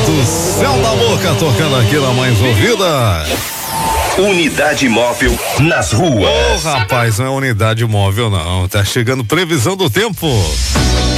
do Céu da Boca tocando aqui na mais ouvida. Unidade móvel nas ruas. Ô, rapaz, não é unidade móvel não, tá chegando previsão do tempo.